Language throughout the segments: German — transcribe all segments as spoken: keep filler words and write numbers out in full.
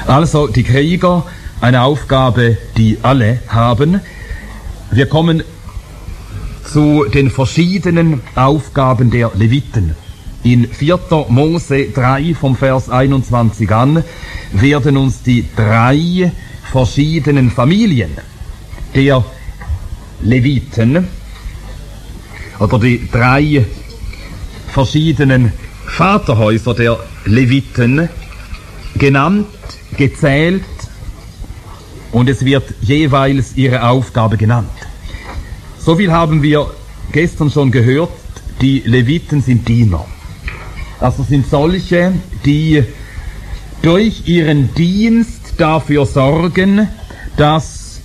Also die Krieger, eine Aufgabe, die alle haben. Wir kommen zu den verschiedenen Aufgaben der Leviten. In vierter Mose drei vom Vers einundzwanzig an werden uns die drei verschiedenen Familien der Leviten oder die drei verschiedenen Vaterhäuser der Leviten genannt, gezählt, und es wird jeweils ihre Aufgabe genannt. So viel haben wir gestern schon gehört, die Leviten sind Diener. Also sind solche, die durch ihren Dienst dafür sorgen, dass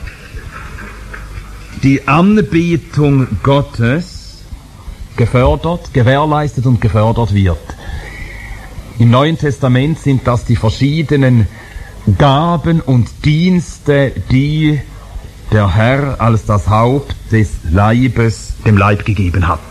die Anbetung Gottes gefördert, gewährleistet und gefördert wird. Im Neuen Testament sind das die verschiedenen Gaben und Dienste, die der Herr als das Haupt des Leibes dem Leib gegeben hat.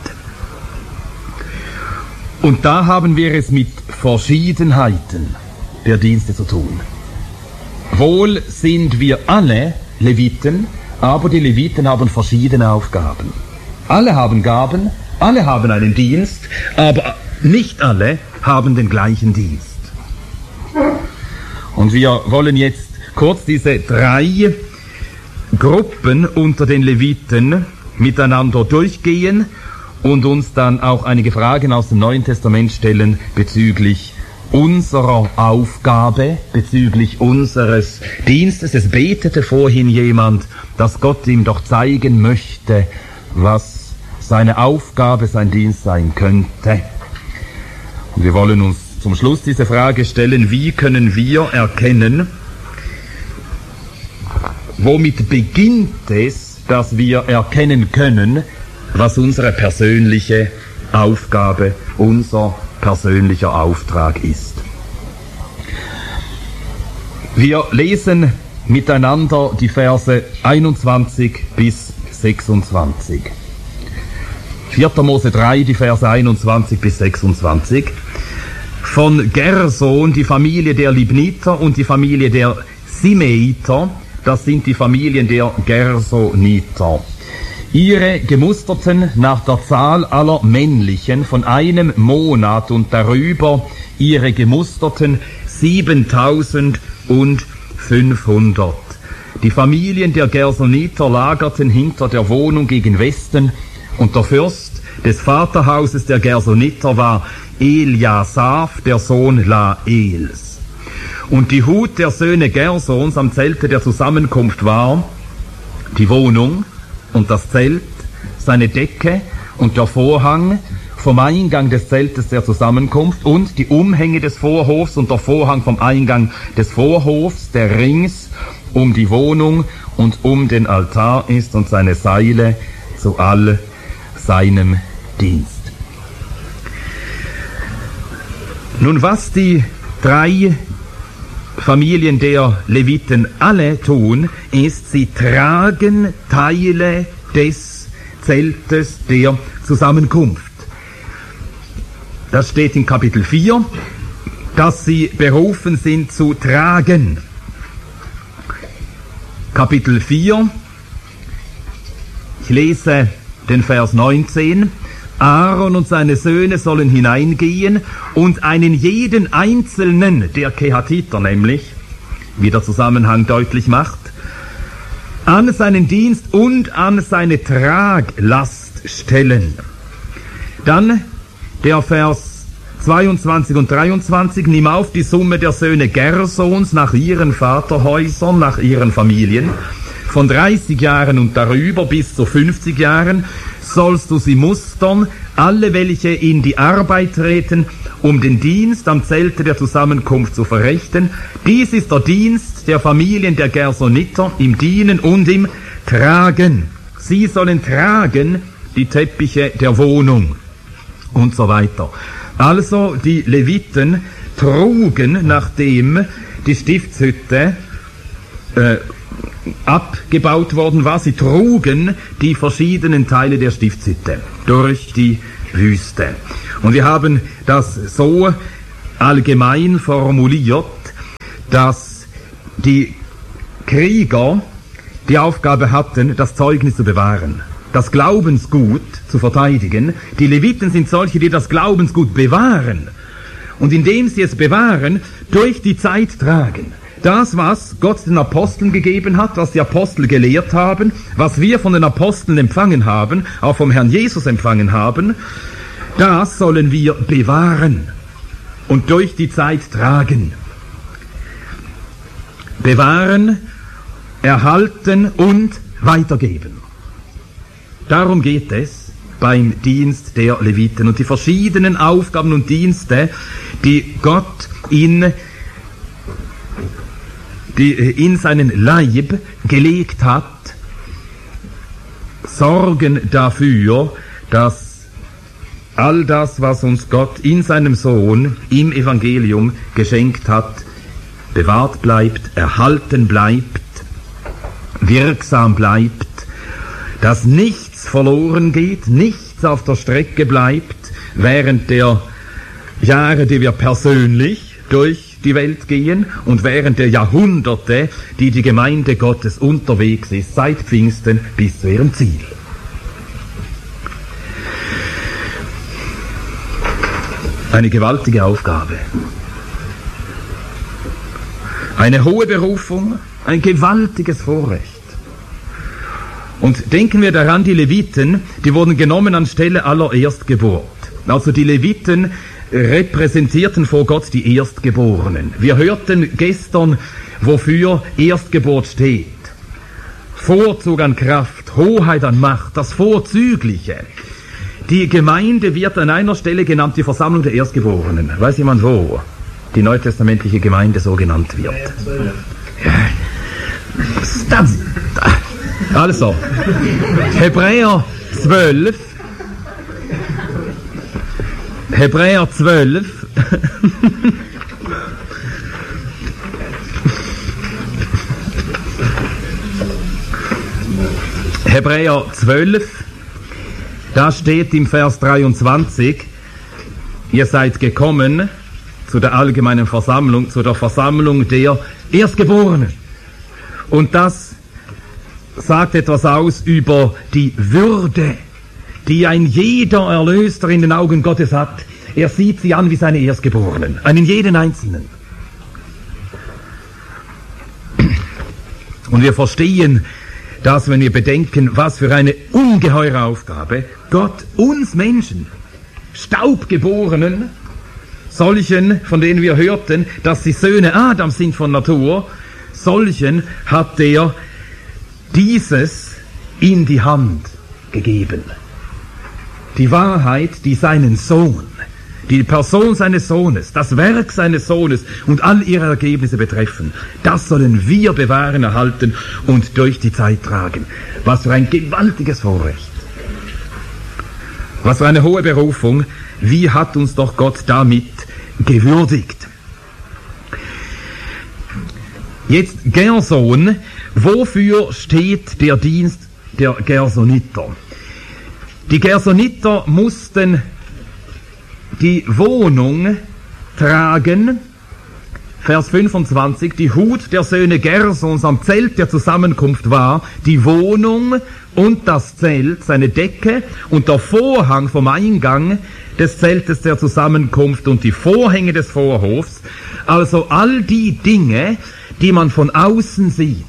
Und da haben wir es mit Verschiedenheiten der Dienste zu tun. Wohl sind wir alle Leviten, aber die Leviten haben verschiedene Aufgaben. Alle haben Gaben, alle haben einen Dienst, aber nicht alle haben den gleichen Dienst. Und wir wollen jetzt kurz diese drei Gruppen unter den Leviten miteinander durchgehen und uns dann auch einige Fragen aus dem Neuen Testament stellen bezüglich unserer Aufgabe, bezüglich unseres Dienstes. Es betete vorhin jemand, dass Gott ihm doch zeigen möchte, was seine Aufgabe, sein Dienst sein könnte. Und wir wollen uns zum Schluss diese Frage stellen: Wie können wir erkennen, womit beginnt es, dass wir erkennen können, was unsere persönliche Aufgabe, unser persönlicher Auftrag ist? Wir lesen miteinander die Verse einundzwanzig bis sechsundzwanzig. vierter Mose drei, die Verse einundzwanzig bis sechsundzwanzig. Von Gerson, die Familie der Libniter, und die Familie der Simeiter, das sind die Familien der Gersoniter. Ihre Gemusterten nach der Zahl aller männlichen von einem Monat und darüber, ihre Gemusterten siebentausendfünfhundert. Die Familien der Gersoniter lagerten hinter der Wohnung gegen Westen, und der Fürst des Vaterhauses der Gersoniter war Eliasaph, der Sohn Laels. Und die Hut der Söhne Gersons am Zelte der Zusammenkunft war die Wohnung und das Zelt, seine Decke und der Vorhang vom Eingang des Zeltes der Zusammenkunft und die Umhänge des Vorhofs und der Vorhang vom Eingang des Vorhofs, der rings um die Wohnung und um den Altar ist, und seine Seile zu all seinem Dienst. Nun, was die drei Familien der Leviten alle tun, ist, sie tragen Teile des Zeltes der Zusammenkunft. Das steht in Kapitel vier, dass sie berufen sind zu tragen. Kapitel vier, ich lese den Vers neunzehn. Aaron und seine Söhne sollen hineingehen und einen jeden einzelnen, der Kehatiter nämlich, wie der Zusammenhang deutlich macht, an seinen Dienst und an seine Traglast stellen. Dann der Vers zweiundzwanzig und dreiundzwanzig, nimm auf die Summe der Söhne Gersons nach ihren Vaterhäusern, nach ihren Familien, von dreißig Jahren und darüber bis zu fünfzig Jahren, sollst du sie mustern, alle welche in die Arbeit treten, um den Dienst am Zelte der Zusammenkunft zu verrichten. Dies ist der Dienst der Familien der Gersoniter im Dienen und im Tragen. Sie sollen tragen die Teppiche der Wohnung und so weiter. Also die Leviten trugen, nachdem die Stiftshütte äh, abgebaut worden war, sie trugen die verschiedenen Teile der Stiftshütte durch die Wüste. Und wir haben das so allgemein formuliert, dass die Krieger die Aufgabe hatten, das Zeugnis zu bewahren, das Glaubensgut zu verteidigen. Die Leviten sind solche, die das Glaubensgut bewahren und indem sie es bewahren, durch die Zeit tragen. Das, was Gott den Aposteln gegeben hat, was die Apostel gelehrt haben, was wir von den Aposteln empfangen haben, auch vom Herrn Jesus empfangen haben, das sollen wir bewahren und durch die Zeit tragen. Bewahren, erhalten und weitergeben. Darum geht es beim Dienst der Leviten und die verschiedenen Aufgaben und Dienste, die Gott in, die, in seinen Leib gelegt hat, sorgen dafür, dass all das, was uns Gott in seinem Sohn im Evangelium geschenkt hat, bewahrt bleibt, erhalten bleibt, wirksam bleibt, dass nichts verloren geht, nichts auf der Strecke bleibt während der Jahre, die wir persönlich durch die Welt gehen und während der Jahrhunderte, die die Gemeinde Gottes unterwegs ist, seit Pfingsten bis zu ihrem Ziel. Eine gewaltige Aufgabe. Eine hohe Berufung, ein gewaltiges Vorrecht. Und denken wir daran, die Leviten, die wurden genommen anstelle aller Erstgeburt. Also die Leviten repräsentierten vor Gott die Erstgeborenen. Wir hörten gestern, wofür Erstgeburt steht. Vorzug an Kraft, Hoheit an Macht, das Vorzügliche. Die Gemeinde wird an einer Stelle genannt, die Versammlung der Erstgeborenen. Weiß jemand wo die neutestamentliche Gemeinde so genannt wird? Ja. Also, Hebräer zwölf, Hebräer zwölf, Hebräer zwölf, da steht im Vers dreiundzwanzig, ihr seid gekommen zu der allgemeinen Versammlung, zu der Versammlung der Erstgeborenen. Und das sagt etwas aus über die Würde, die ein jeder Erlöster in den Augen Gottes hat. Er sieht sie an wie seine Erstgeborenen, einen jeden Einzelnen. Und wir verstehen das, wenn wir bedenken, was für eine ungeheure Aufgabe Gott uns Menschen, Staubgeborenen, solchen, von denen wir hörten, dass sie Söhne Adams sind von Natur, solchen hat er dieses in die Hand gegeben. Die Wahrheit, die seinen Sohn, die Person seines Sohnes, das Werk seines Sohnes und all ihre Ergebnisse betreffen, das sollen wir bewahren, erhalten und durch die Zeit tragen. Was für ein gewaltiges Vorrecht. Was für eine hohe Berufung. Wie hat uns doch Gott damit gewürdigt. Jetzt Gerson. Wofür steht der Dienst der Gersoniter? Die Gersoniter mussten die Wohnung tragen, Vers fünfundzwanzig, die Hut der Söhne Gersons am Zelt der Zusammenkunft war die Wohnung und das Zelt, seine Decke und der Vorhang vom Eingang des Zeltes der Zusammenkunft und die Vorhänge des Vorhofs, also all die Dinge, die man von außen sieht.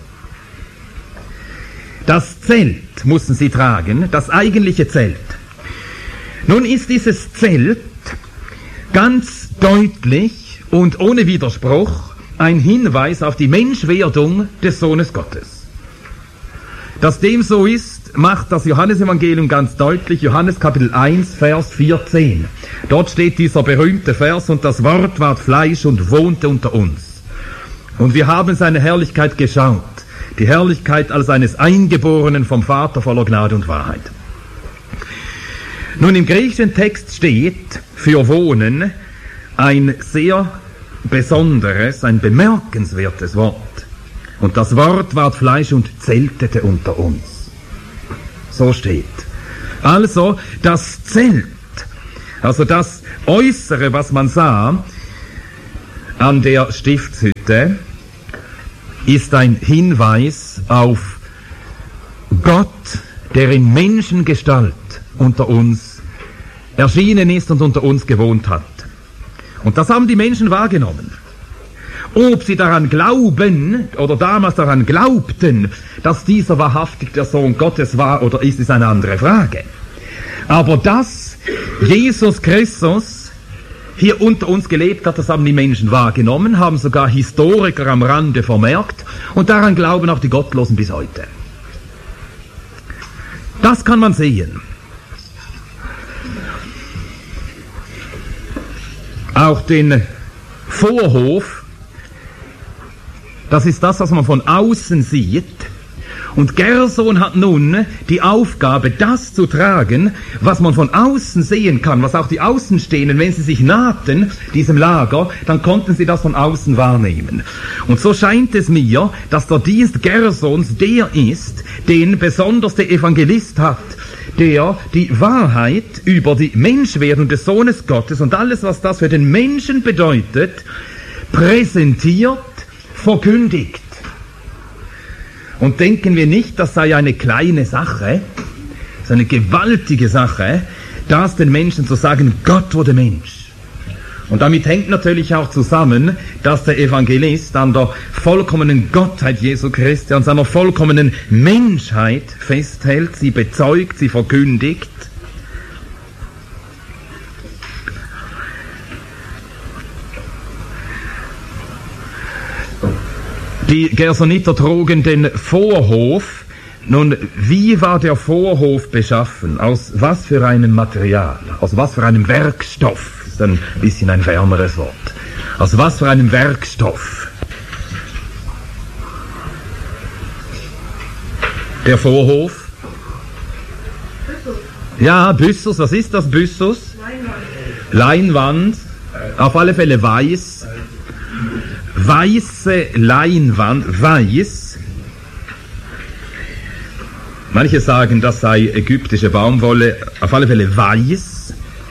Das Zelt mussten sie tragen, das eigentliche Zelt. Nun ist dieses Zelt ganz deutlich und ohne Widerspruch ein Hinweis auf die Menschwerdung des Sohnes Gottes. Dass dem so ist, macht das Johannesevangelium ganz deutlich, Johannes Kapitel eins, Vers vierzehn. Dort steht dieser berühmte Vers, und das Wort ward Fleisch und wohnte unter uns. Und wir haben seine Herrlichkeit geschaut, die Herrlichkeit als eines Eingeborenen vom Vater voller Gnade und Wahrheit. Nun, im griechischen Text steht für wohnen ein sehr besonderes, ein bemerkenswertes Wort. Und das Wort ward Fleisch und zeltete unter uns. So steht. Also das Zelt, also das Äußere, was man sah, an der Stiftshütte ist ein Hinweis auf Gott, der in Menschengestalt unter uns erschienen ist und unter uns gewohnt hat. Und das haben die Menschen wahrgenommen. Ob sie daran glauben oder damals daran glaubten, dass dieser wahrhaftig der Sohn Gottes war oder ist, ist eine andere Frage. Aber dass Jesus Christus hier unter uns gelebt hat, das haben die Menschen wahrgenommen, haben sogar Historiker am Rande vermerkt und daran glauben auch die Gottlosen bis heute. Das kann man sehen. Auch den Vorhof, das ist das, was man von außen sieht. Und Gerson hat nun die Aufgabe, das zu tragen, was man von außen sehen kann, was auch die Außenstehenden, wenn sie sich nahten, diesem Lager, dann konnten sie das von außen wahrnehmen. Und so scheint es mir, dass der Dienst Gersons der ist, den besonders der Evangelist hat, der die Wahrheit über die Menschwerdung des Sohnes Gottes und alles, was das für den Menschen bedeutet, präsentiert, verkündigt. Und denken wir nicht, das sei eine kleine Sache, das ist eine gewaltige Sache, das den Menschen zu sagen, Gott wurde Mensch. Und damit hängt natürlich auch zusammen, dass der Evangelist an der vollkommenen Gottheit Jesu Christi, an seiner vollkommenen Menschheit festhält, sie bezeugt, sie verkündigt. Die Gersoniter trugen den Vorhof. Nun, wie war der Vorhof beschaffen? Aus was für einem Material? Aus was für einem Werkstoff? Das ist ein bisschen ein wärmeres Wort. Aus was für einem Werkstoff? Der Vorhof? Ja, Byssus. Was ist das, Byssus? Leinwand. Leinwand. Auf alle Fälle weiß. Weiße Leinwand, weiß. Manche sagen, das sei ägyptische Baumwolle, auf alle Fälle weiß.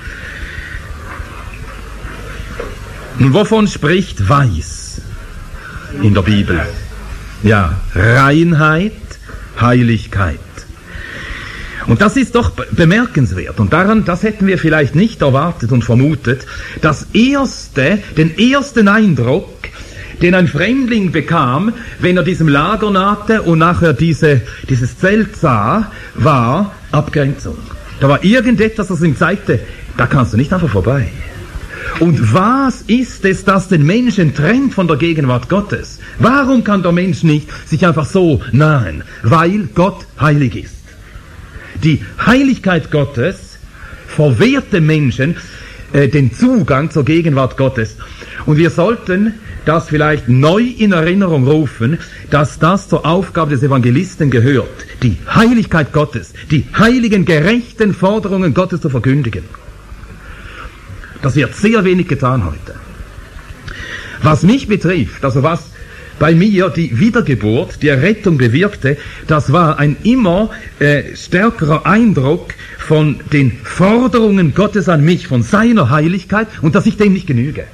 Und wovon spricht weiß in der Bibel? Ja, Reinheit, Heiligkeit. Und das ist doch bemerkenswert. Und daran, das hätten wir vielleicht nicht erwartet und vermutet, das erste, den ersten Eindruck, den ein Fremdling bekam, wenn er diesem Lager nahte und nachher diese, dieses Zelt sah, war Abgrenzung. Da war irgendetwas, das ihm zeigte, da kannst du nicht einfach vorbei. Und was ist es, das den Menschen trennt von der Gegenwart Gottes? Warum kann der Mensch nicht sich einfach so nahen? Weil Gott heilig ist. Die Heiligkeit Gottes verwehrt dem Menschen äh, den Zugang zur Gegenwart Gottes. Und wir sollten das vielleicht neu in Erinnerung rufen, dass das zur Aufgabe des Evangelisten gehört, die Heiligkeit Gottes, die heiligen, gerechten Forderungen Gottes zu verkündigen. Das wird sehr wenig getan heute. Was mich betrifft, also was bei mir die Wiedergeburt, die Errettung bewirkte, das war ein immer äh, stärkerer Eindruck von den Forderungen Gottes an mich, von seiner Heiligkeit und dass ich dem nicht genüge.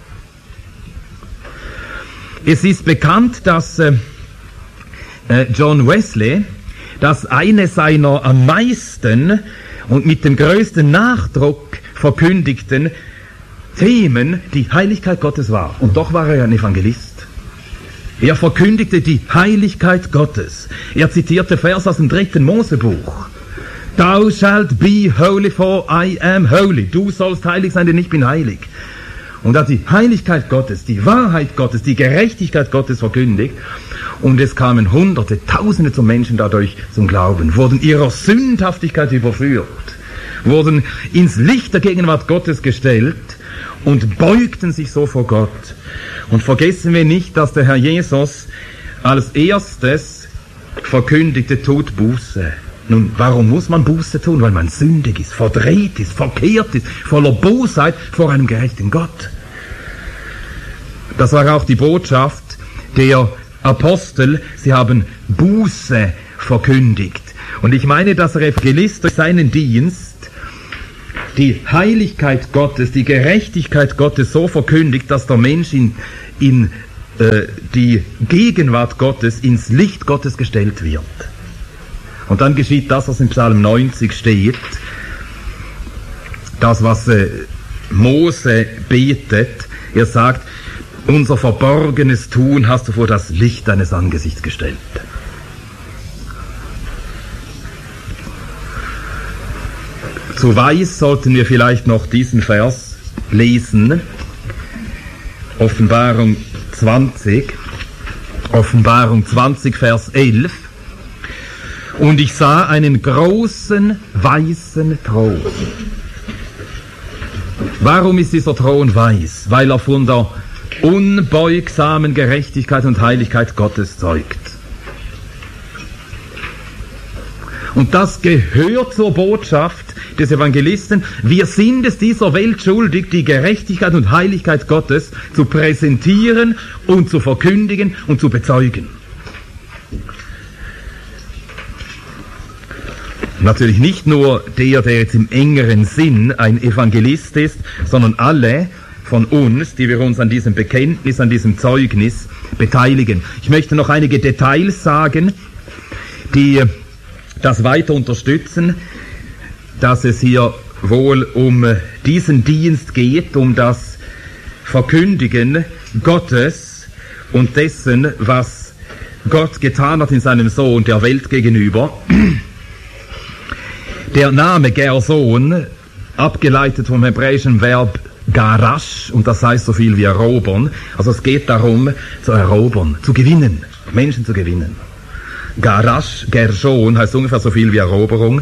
Es ist bekannt, dass äh, John Wesley, dass eine seiner am meisten und mit dem größten Nachdruck verkündigten Themen die Heiligkeit Gottes war. Und doch war er ein Evangelist. Er verkündigte die Heiligkeit Gottes. Er zitierte Vers aus dem dritten Mosebuch. Thou shalt be holy, for I am holy. Du sollst heilig sein, denn ich bin heilig. Und er hat die Heiligkeit Gottes, die Wahrheit Gottes, die Gerechtigkeit Gottes verkündigt. Und es kamen Hunderte, Tausende zum Menschen dadurch zum Glauben, wurden ihrer Sündhaftigkeit überführt, wurden ins Licht der Gegenwart Gottes gestellt und beugten sich so vor Gott. Und vergessen wir nicht, dass der Herr Jesus als erstes verkündigte, tut Buße. Nun, warum muss man Buße tun? Weil man sündig ist, verdreht ist, verkehrt ist, voller Bosheit vor einem gerechten Gott. Das war auch die Botschaft der Apostel. Sie haben Buße verkündigt. Und ich meine, dass der Evangelist durch seinen Dienst die Heiligkeit Gottes, die Gerechtigkeit Gottes so verkündigt, dass der Mensch in, in äh, die Gegenwart Gottes, ins Licht Gottes gestellt wird. Und dann geschieht das, was in Psalm neunzig steht, das, was äh, Mose betet. Er sagt, unser verborgenes Tun hast du vor das Licht deines Angesichts gestellt. Zu Weiß sollten wir vielleicht noch diesen Vers lesen. Offenbarung zwanzig. Offenbarung zwanzig, Vers elf. Und ich sah einen großen, weißen Thron. Warum ist dieser Thron weiß? Weil er von der unbeugsamen Gerechtigkeit und Heiligkeit Gottes zeugt. Und das gehört zur Botschaft des Evangelisten. Wir sind es dieser Welt schuldig, die Gerechtigkeit und Heiligkeit Gottes zu präsentieren und zu verkündigen und zu bezeugen. Natürlich nicht nur der, der jetzt im engeren Sinn ein Evangelist ist, sondern alle von uns, die wir uns an diesem Bekenntnis, an diesem Zeugnis beteiligen. Ich möchte noch einige Details sagen, die das weiter unterstützen, dass es hier wohl um diesen Dienst geht, um das Verkündigen Gottes und dessen, was Gott getan hat in seinem Sohn der Welt gegenüber. Der Name Gerson, abgeleitet vom hebräischen Verb Garash, und das heißt so viel wie erobern. Also es geht darum, zu erobern, zu gewinnen, Menschen zu gewinnen. Garash, Gershon, heißt ungefähr so viel wie Eroberung.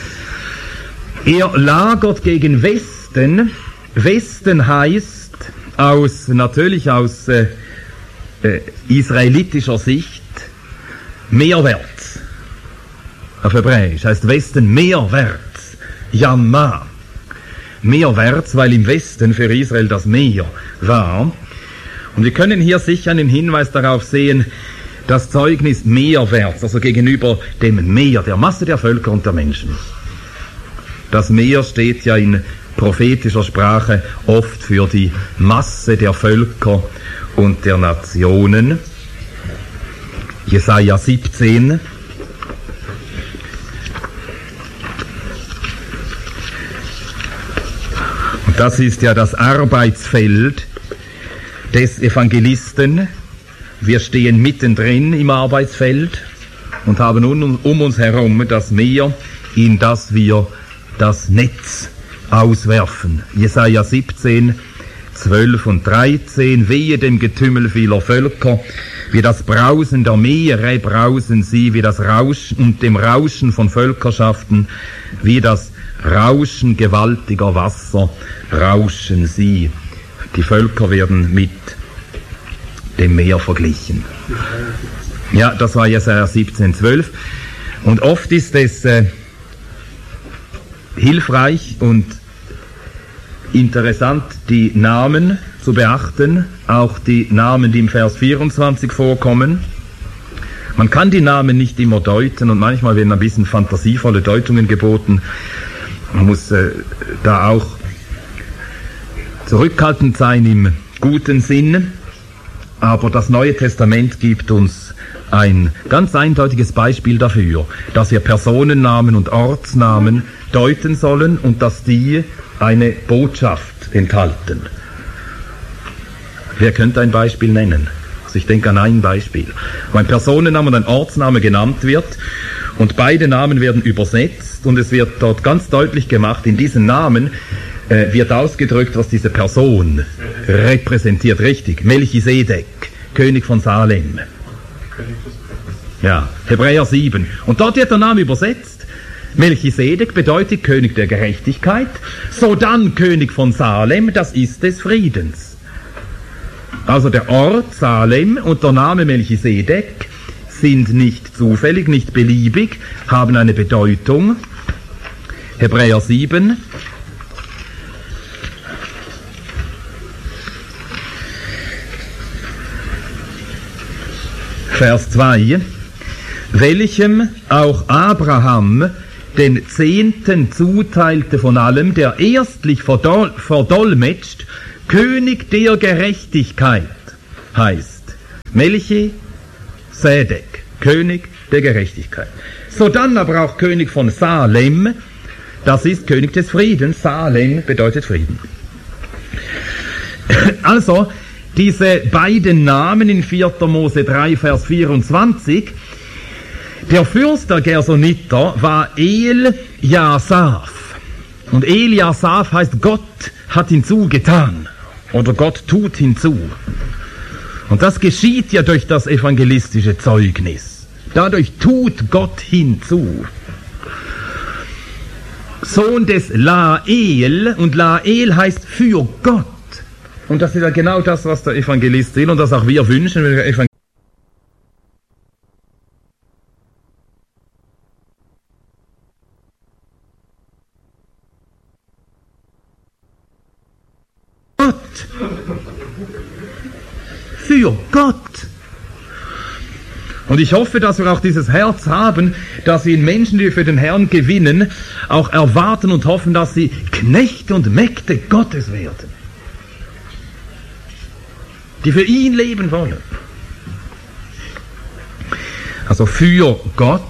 Er lagert gegen Westen. Westen heißt aus, natürlich aus äh, äh, israelitischer Sicht, meerwärts. Auf Hebräisch heißt Westen meerwärts, Yamma. Meerwärts, weil im Westen für Israel das Meer war. Und wir können hier sicher einen Hinweis darauf sehen, das Zeugnis meerwärts, also gegenüber dem Meer, der Masse der Völker und der Menschen. Das Meer steht ja in prophetischer Sprache oft für die Masse der Völker und der Nationen. Jesaja siebzehn. Und das ist ja das Arbeitsfeld des Evangelisten. Wir stehen mittendrin im Arbeitsfeld und haben um, um uns herum das Meer, in das wir das Netz auswerfen. Jesaja siebzehn, zwölf und dreizehn. Wehe dem Getümmel vieler Völker, wie das Brausen der Meere brausen sie, wie das Rauschen und dem Rauschen von Völkerschaften, wie das Rauschen gewaltiger Wasser rauschen sie. Die Völker werden mit dem Meer verglichen. Ja, das war Jesaja siebzehn, zwölf. Und oft ist es äh, hilfreich und interessant, die Namen zu beachten, auch die Namen, die im Vers vierundzwanzig vorkommen. Man kann die Namen nicht immer deuten und manchmal werden ein bisschen fantasievolle Deutungen geboten. Man muss äh, da auch zurückhaltend sein im guten Sinn, aber das Neue Testament gibt uns ein ganz eindeutiges Beispiel dafür, dass wir Personennamen und Ortsnamen deuten sollen und dass die eine Botschaft enthalten. Wer könnte ein Beispiel nennen? Also ich denke an ein Beispiel, wo ein Personenname und ein Ortsname genannt wird und beide Namen werden übersetzt und es wird dort ganz deutlich gemacht, in diesen Namen äh, wird ausgedrückt, was diese Person repräsentiert. Richtig, Melchisedek, König von Salem. Ja, Hebräer sieben. Und dort wird der Name übersetzt. Melchisedek bedeutet König der Gerechtigkeit, sodann König von Salem, das ist des Friedens. Also der Ort Salem und der Name Melchisedek sind nicht zufällig, nicht beliebig, haben eine Bedeutung. Hebräer sieben. Vers zwei. Welchem auch Abraham den Zehnten zuteilte von allem, der erstlich verdol- verdolmetscht, König der Gerechtigkeit heißt. Melchisedek, König der Gerechtigkeit. Sodann aber auch König von Salem, das ist König des Friedens. Salem bedeutet Frieden. Also, diese beiden Namen in vierter Mose drei, Vers vierundzwanzig, der Fürst der Gersoniter war El-Jasaf. Und El-Jasaf heißt, Gott hat hinzugetan. Oder Gott tut hinzu. Und das geschieht ja durch das evangelistische Zeugnis. Dadurch tut Gott hinzu. Sohn des Lael, und Lael heißt für Gott. Und das ist ja genau das, was der Evangelist will und das auch wir wünschen, wenn wir Evangelisten Gott. Für Gott. Und ich hoffe, dass wir auch dieses Herz haben, dass wir in Menschen, die wir für den Herrn gewinnen, auch erwarten und hoffen, dass sie Knechte und Mägde Gottes werden. Die für ihn leben wollen. Also für Gott.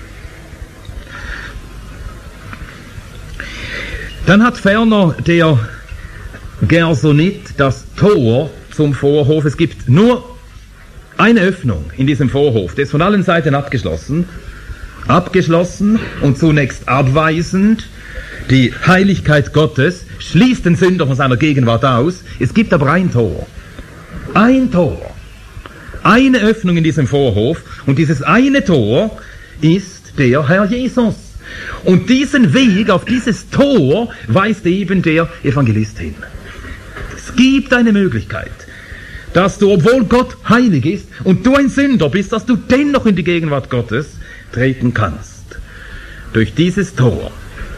Dann hat ferner der Gersonit das Tor zum Vorhof. Es gibt nur eine Öffnung in diesem Vorhof. Der ist von allen Seiten abgeschlossen. Abgeschlossen und zunächst abweisend. Die Heiligkeit Gottes schließt den Sünder von seiner Gegenwart aus. Es gibt aber ein Tor. Ein Tor. Eine Öffnung in diesem Vorhof. Und dieses eine Tor ist der Herr Jesus. Und diesen Weg auf dieses Tor weist eben der Evangelist hin. Es gibt eine Möglichkeit, dass du, obwohl Gott heilig ist und du ein Sünder bist, dass du dennoch in die Gegenwart Gottes treten kannst. Durch dieses Tor.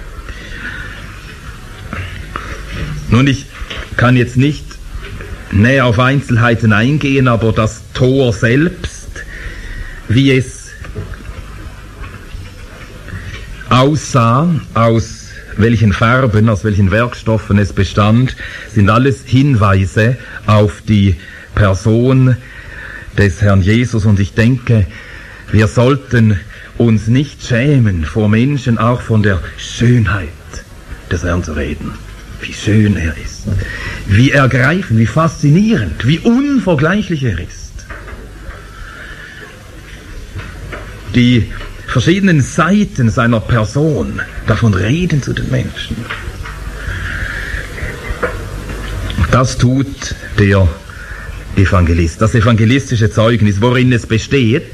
Nun, ich kann jetzt nicht näher auf Einzelheiten eingehen, aber das Tor selbst, wie es aussah, aus welchen Farben, aus welchen Werkstoffen es bestand, sind alles Hinweise auf die Person des Herrn Jesus. Und ich denke, wir sollten uns nicht schämen, vor Menschen auch von der Schönheit des Herrn zu reden. Wie schön er ist, wie ergreifend, wie faszinierend, wie unvergleichlich er ist. Die verschiedenen Seiten seiner Person, davon reden zu den Menschen. Das tut der Evangelist. Das evangelistische Zeugnis, worin es besteht.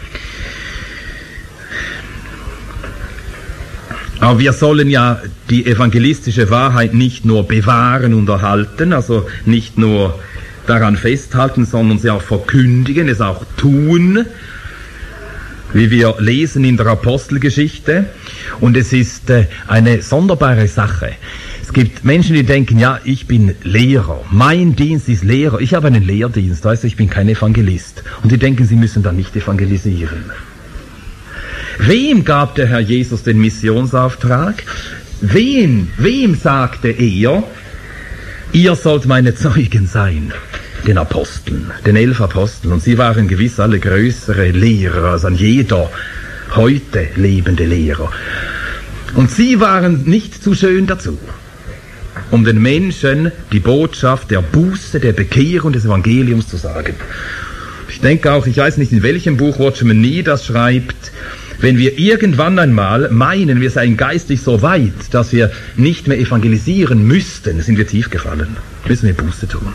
Aber wir sollen ja die evangelistische Wahrheit nicht nur bewahren und erhalten, also nicht nur daran festhalten, sondern sie auch verkündigen, es auch tun, wie wir lesen in der Apostelgeschichte. Und es ist äh, eine sonderbare Sache. Es gibt Menschen, die denken, ja, ich bin Lehrer, mein Dienst ist Lehrer, ich habe einen Lehrdienst, weißt du, ich bin kein Evangelist. Und die denken, sie müssen dann nicht evangelisieren. Wem gab der Herr Jesus den Missionsauftrag? Wem, wem sagte er, ihr sollt meine Zeugen sein? Den Aposteln, den elf Aposteln. Und sie waren gewiss alle größere Lehrer als an jeder heute lebende Lehrer. Und sie waren nicht zu schön dazu, um den Menschen die Botschaft der Buße, der Bekehrung des Evangeliums zu sagen. Ich denke auch, ich weiß nicht, in welchem Buch Watchman Nee das schreibt, wenn wir irgendwann einmal meinen, wir seien geistlich so weit, dass wir nicht mehr evangelisieren müssten, sind wir tief gefallen. Müssen wir Buße tun.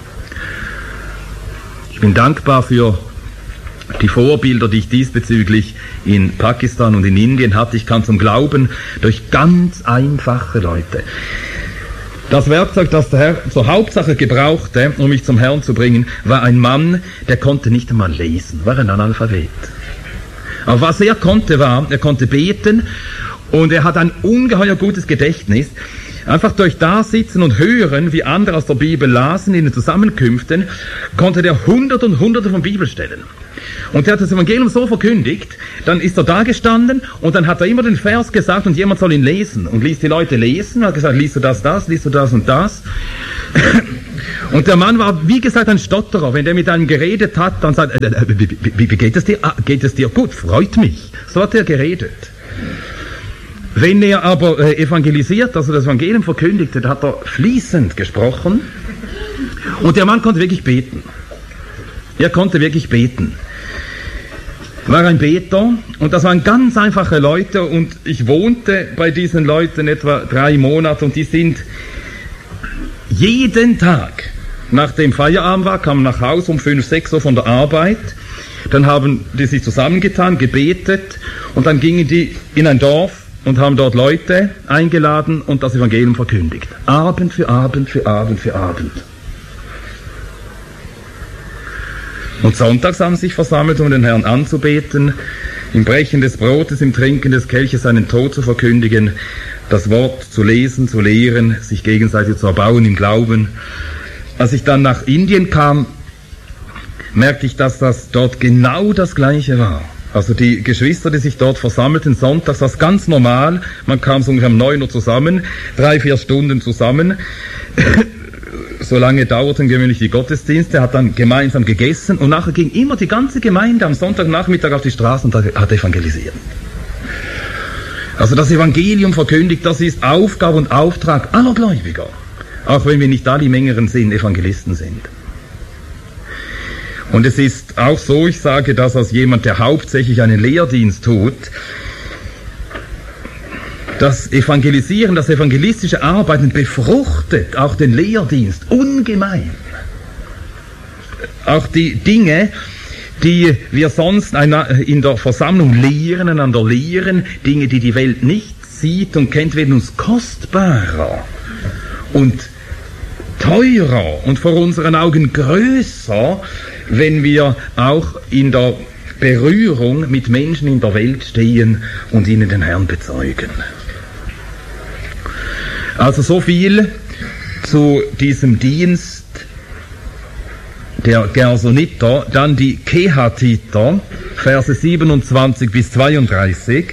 Ich bin dankbar für die Vorbilder, die ich diesbezüglich in Pakistan und in Indien hatte. Ich kann zum Glauben durch ganz einfache Leute. Das Werkzeug, das der Herr zur Hauptsache gebrauchte, um mich zum Herrn zu bringen, war ein Mann, der konnte nicht einmal lesen, war ein Analphabet. Aber was er konnte war, er konnte beten und er hat ein ungeheuer gutes Gedächtnis. Einfach durch Dasitzen und Hören, wie andere aus der Bibel lasen in den Zusammenkünften, konnte der Hunderte und Hunderte von Bibelstellen. Und er hat das Evangelium so verkündigt, dann ist er da gestanden und dann hat er immer den Vers gesagt und jemand soll ihn lesen. Und ließ die Leute lesen, hat gesagt, liest du das, das, liest du das und das. Und der Mann war, wie gesagt, ein Stotterer. Wenn der mit einem geredet hat, dann sagt er, äh, wie, wie, wie geht es dir? Ah, geht es dir gut? Freut mich. So hat er geredet. Wenn er aber äh, evangelisiert, also das Evangelium verkündigte, da hat er fließend gesprochen und der Mann konnte wirklich beten. Er konnte wirklich beten. War ein Beter und das waren ganz einfache Leute und ich wohnte bei diesen Leuten etwa drei Monate und die sind jeden Tag, nachdem Feierabend war, kamen nach Hause um fünf, sechs Uhr von der Arbeit, dann haben die sich zusammengetan, gebetet und dann gingen die in ein Dorf und haben dort Leute eingeladen und das Evangelium verkündigt. Abend für Abend für Abend für Abend. Und sonntags haben sie sich versammelt, um den Herrn anzubeten, im Brechen des Brotes, im Trinken des Kelches seinen Tod zu verkündigen, das Wort zu lesen, zu lehren, sich gegenseitig zu erbauen im Glauben. Als ich dann nach Indien kam, merkte ich, dass das dort genau das Gleiche war. Also die Geschwister, die sich dort versammelten, sonntags war es ganz normal. Man kam so ungefähr um neun Uhr zusammen, drei, vier Stunden zusammen. So lange dauerten gewöhnlich die Gottesdienste, hat dann gemeinsam gegessen und nachher ging immer die ganze Gemeinde am Sonntagnachmittag auf die Straße und hat evangelisiert. Also das Evangelium verkündigt, das ist Aufgabe und Auftrag aller Gläubiger. Auch wenn wir nicht alle im engeren Sinn Evangelisten sind. Und es ist auch so, ich sage das als jemand, der hauptsächlich einen Lehrdienst tut, das Evangelisieren, das evangelistische Arbeiten befruchtet auch den Lehrdienst ungemein. Auch die Dinge, die wir sonst in der Versammlung lehren, einander lehren, Dinge, die die Welt nicht sieht und kennt, werden uns kostbarer und teurer und vor unseren Augen größer, wenn wir auch in der Berührung mit Menschen in der Welt stehen und ihnen den Herrn bezeugen. Also so viel zu diesem Dienst der Gersoniter, dann die Kehatiter, Verse siebenundzwanzig bis zweiunddreißig.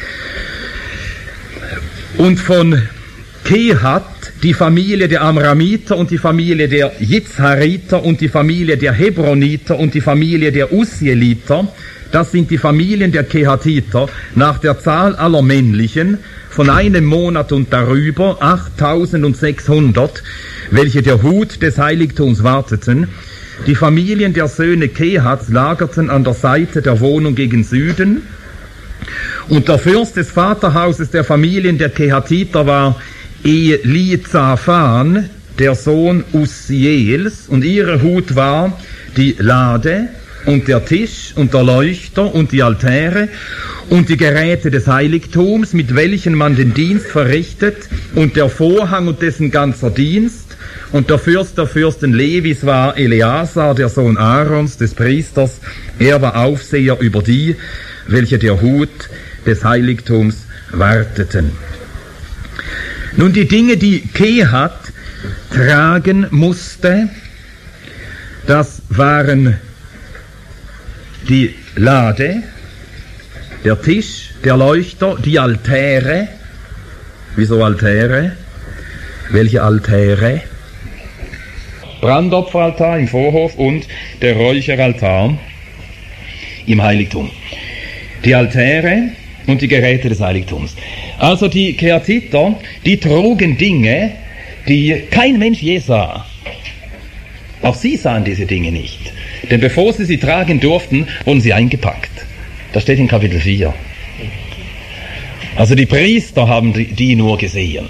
Und von Kehat die Familie der Amramiter und die Familie der Jitzhariter und die Familie der Hebroniter und die Familie der Usieliter, das sind die Familien der Kehatiter, nach der Zahl aller männlichen, von einem Monat und darüber, achttausendsechshundert, welche der Hut des Heiligtums warteten. Die Familien der Söhne Kehats lagerten an der Seite der Wohnung gegen Süden. Und der Fürst des Vaterhauses der Familien der Kehatiter war Elizaphan, der Sohn Ussiels, und ihre Hut war die Lade und der Tisch und der Leuchter und die Altäre und die Geräte des Heiligtums, mit welchen man den Dienst verrichtet, und der Vorhang und dessen ganzer Dienst. Und der Fürst der Fürsten Levis war Eleazar, der Sohn Aarons, des Priesters. Er war Aufseher über die, welche der Hut des Heiligtums warteten. Nun, die Dinge, die Kehat tragen musste, das waren die Lade, der Tisch, der Leuchter, die Altäre. Wieso Altäre? Welche Altäre? Brandopferaltar im Vorhof und der Räucheraltar im Heiligtum. Die Altäre und die Geräte des Heiligtums. Also die Kehatiter, die trugen Dinge, die kein Mensch je sah. Auch sie sahen diese Dinge nicht. Denn bevor sie sie tragen durften, wurden sie eingepackt. Das steht in Kapitel vier. Also die Priester haben die, die nur gesehen.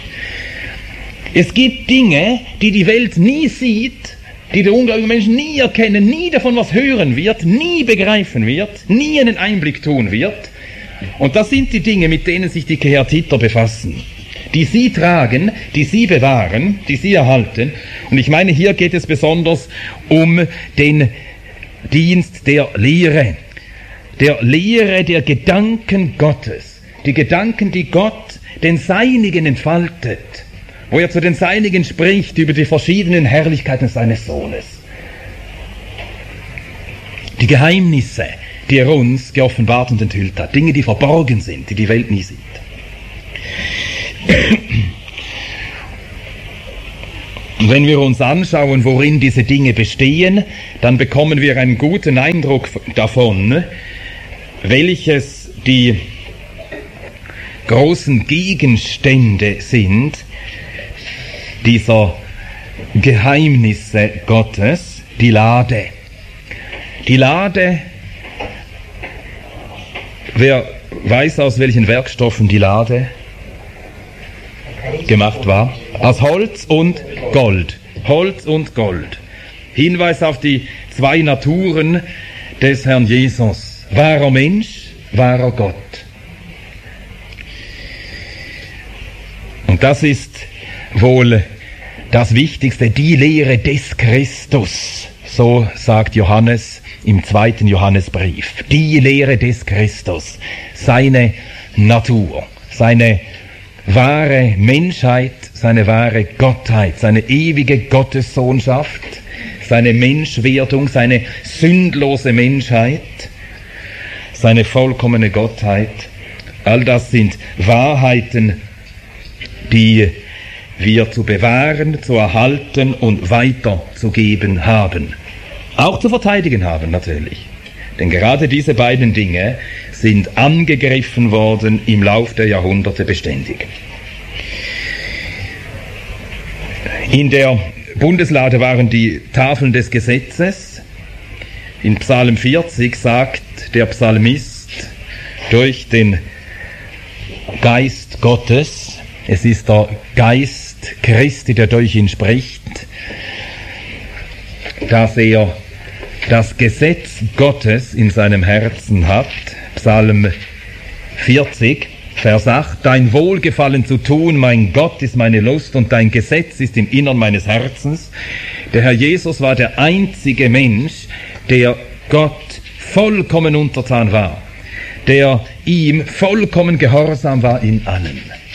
Es gibt Dinge, die die Welt nie sieht, die der ungläubige Mensch nie erkennen, nie davon was hören wird, nie begreifen wird, nie einen Einblick tun wird. Und das sind die Dinge, mit denen sich die Kehatiter befassen, die sie tragen, die sie bewahren, die sie erhalten. Und ich meine, hier geht es besonders um den Dienst der Lehre, der Lehre der Gedanken Gottes, die Gedanken, die Gott den Seinigen entfaltet, wo er zu den Seinigen spricht über die verschiedenen Herrlichkeiten seines Sohnes. Die Geheimnisse, die er uns geoffenbart und enthüllt hat, Dinge, die verborgen sind, die die Welt nie sieht. Und wenn wir uns anschauen, worin diese Dinge bestehen, dann bekommen wir einen guten Eindruck davon, welches die großen Gegenstände sind dieser Geheimnisse Gottes. Die Lade. Die Lade, wer weiß, aus welchen Werkstoffen die Lade gemacht war? Aus Holz und Gold. Holz und Gold. Hinweis auf die zwei Naturen des Herrn Jesus. Wahrer Mensch, wahrer Gott. Und das ist wohl das Wichtigste, die Lehre des Christus. So sagt Johannes im zweiten Johannesbrief. Die Lehre des Christus. Seine Natur, seine wahre Menschheit, seine wahre Gottheit, seine ewige Gottessohnschaft, seine Menschwerdung, seine sündlose Menschheit, seine vollkommene Gottheit. All das sind Wahrheiten, die wir zu bewahren, zu erhalten und weiterzugeben haben. Auch zu verteidigen haben natürlich. Denn gerade diese beiden Dinge sind angegriffen worden im Lauf der Jahrhunderte beständig. In der Bundeslade waren die Tafeln des Gesetzes. In Psalm vierzig sagt der Psalmist durch den Geist Gottes, es ist der Geist Christi, der durch ihn spricht, dass er das Gesetz Gottes in seinem Herzen hat. Psalm vierzig, Vers acht, dein Wohlgefallen zu tun, mein Gott, ist meine Lust und dein Gesetz ist im Innern meines Herzens. Der Herr Jesus war der einzige Mensch, der Gott vollkommen untertan war, der ihm vollkommen gehorsam war in allem.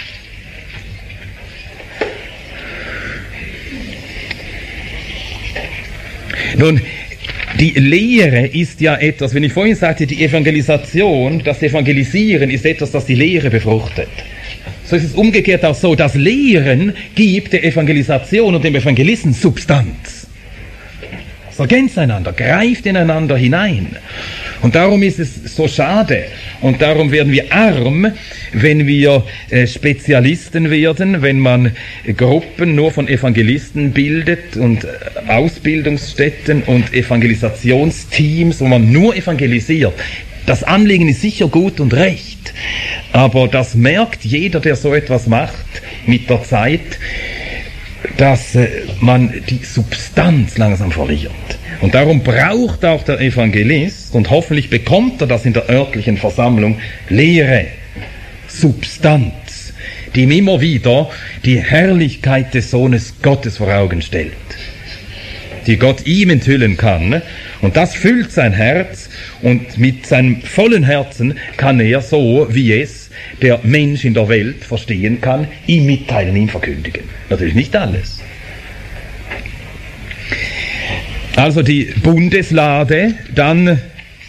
Nun, die Lehre ist ja etwas, wenn ich vorhin sagte, die Evangelisation, das Evangelisieren ist etwas, das die Lehre befruchtet. So ist es umgekehrt auch so, das Lehren gibt der Evangelisation und dem Evangelisten Substanz. Es ergänzt einander, greift ineinander hinein. Und darum ist es so schade und darum werden wir arm, wenn wir äh, Spezialisten werden, wenn man äh, Gruppen nur von Evangelisten bildet und äh, Ausbildungsstätten und Evangelisationsteams, wo man nur evangelisiert. Das Anliegen ist sicher gut und recht, aber das merkt jeder, der so etwas macht mit der Zeit, dass äh, man die Substanz langsam verliert. Und darum braucht auch der Evangelist, und hoffentlich bekommt er das in der örtlichen Versammlung, Lehre, Substanz, die ihm immer wieder die Herrlichkeit des Sohnes Gottes vor Augen stellt, die Gott ihm enthüllen kann. Und das füllt sein Herz, und mit seinem vollen Herzen kann er, so wie es der Mensch in der Welt verstehen kann, ihm mitteilen, ihm verkündigen. Natürlich nicht alles. Also die Bundeslade, dann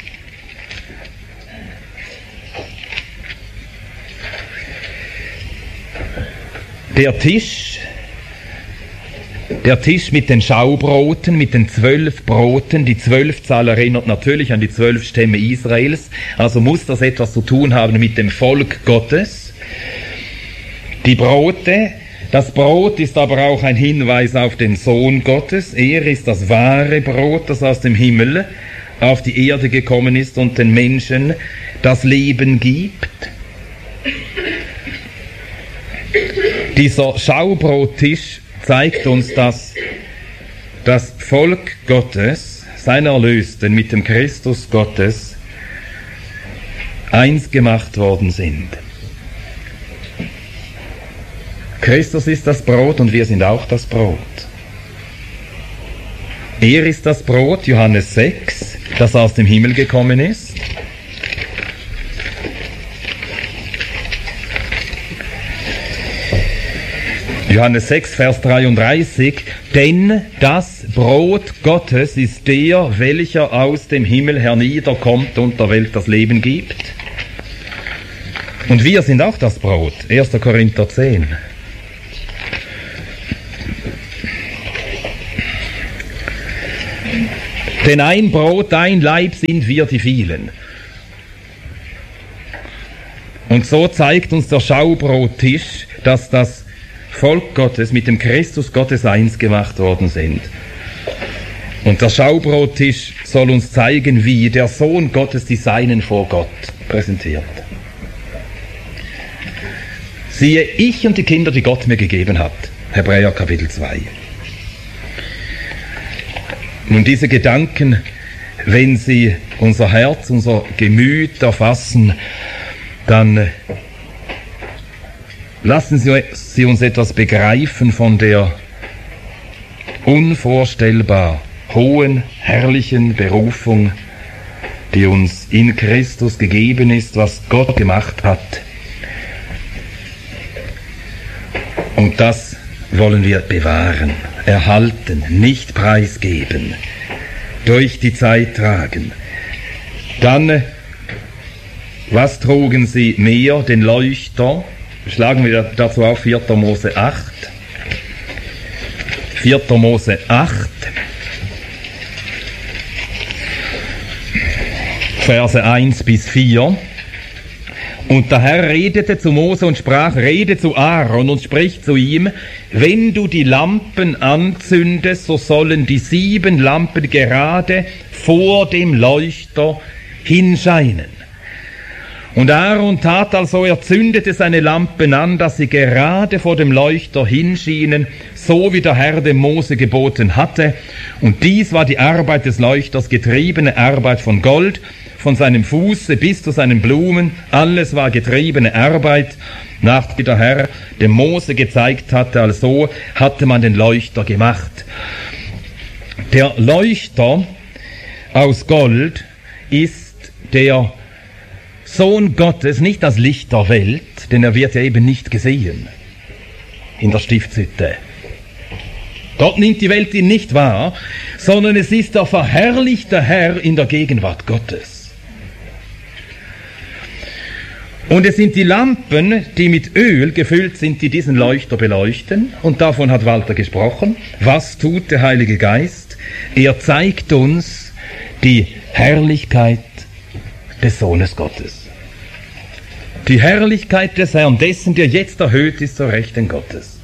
der Tisch, der Tisch mit den Schaubroten, mit den zwölf Broten. Die Zwölfzahl erinnert natürlich an die zwölf Stämme Israels, also muss das etwas zu tun haben mit dem Volk Gottes. Die Brote, das Brot ist aber auch ein Hinweis auf den Sohn Gottes. Er ist das wahre Brot, das aus dem Himmel auf die Erde gekommen ist und den Menschen das Leben gibt. Dieser Schaubrottisch zeigt uns, dass das Volk Gottes, seine Erlösten, mit dem Christus Gottes eins gemacht worden sind. Christus ist das Brot und wir sind auch das Brot. Er ist das Brot, Johannes sechs, das aus dem Himmel gekommen ist. Johannes sechs, Vers dreiunddreißig, denn das Brot Gottes ist der, welcher aus dem Himmel herniederkommt und der Welt das Leben gibt. Und wir sind auch das Brot. erster Korinther zehn. Denn ein Brot, ein Leib sind wir die vielen. Und so zeigt uns der Schaubrottisch, dass das Volk Gottes mit dem Christus Gottes eins gemacht worden sind. Und der Schaubrottisch soll uns zeigen, wie der Sohn Gottes die Seinen vor Gott präsentiert. Siehe, ich und die Kinder, die Gott mir gegeben hat. Hebräer Kapitel zwei. Nun, diese Gedanken, wenn sie unser Herz, unser Gemüt erfassen, dann lassen Sie, Sie uns etwas begreifen von der unvorstellbar hohen, herrlichen Berufung, die uns in Christus gegeben ist, was Gott gemacht hat. Und das wollen wir bewahren, erhalten, nicht preisgeben, durch die Zeit tragen. Dann, was trugen sie mehr? Den Leuchter. Schlagen wir dazu auf vierter Mose acht. vierter Mose acht. Verse eins bis vier. Und der Herr redete zu Mose und sprach, rede zu Aaron und sprich zu ihm, wenn du die Lampen anzündest, so sollen die sieben Lampen gerade vor dem Leuchter hinscheinen. Und Aaron tat also, er zündete seine Lampen an, dass sie gerade vor dem Leuchter hinschienen, so wie der Herr dem Mose geboten hatte. Und dies war die Arbeit des Leuchters, getriebene Arbeit von Gold, von seinem Fuße bis zu seinen Blumen, alles war getriebene Arbeit, nach wie der Herr dem Mose gezeigt hatte, also hatte man den Leuchter gemacht. Der Leuchter aus Gold ist der Sohn Gottes, nicht das Licht der Welt, denn er wird ja eben nicht gesehen in der Stiftshütte. Gott nimmt die Welt ihn nicht wahr, sondern es ist der verherrlichte Herr in der Gegenwart Gottes. Und es sind die Lampen, die mit Öl gefüllt sind, die diesen Leuchter beleuchten. Und davon hat Walter gesprochen. Was tut der Heilige Geist? Er zeigt uns die Herrlichkeit des Sohnes Gottes. Die Herrlichkeit des Herrn, dessen, der jetzt erhöht ist zur Rechten Gottes.